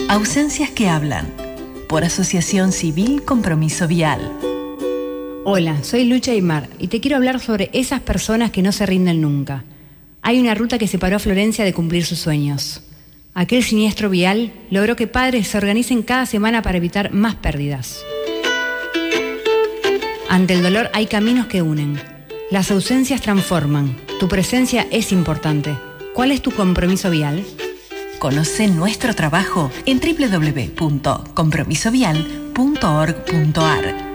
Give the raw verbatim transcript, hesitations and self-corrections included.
Ausencias que hablan. Por Asociación Civil Compromiso Vial. Hola, soy Lucha Aymar y te quiero hablar sobre esas personas que no se rinden nunca. Hay una ruta que separó a Florencia de cumplir sus sueños. Aquel siniestro vial logró que padres se organicen cada semana para evitar más pérdidas. Ante el dolor hay caminos que unen. Las ausencias transforman. Tu presencia es importante. ¿Cuál es tu compromiso vial? Conoce nuestro trabajo en doble u doble u doble u punto compromiso vial punto org punto a r.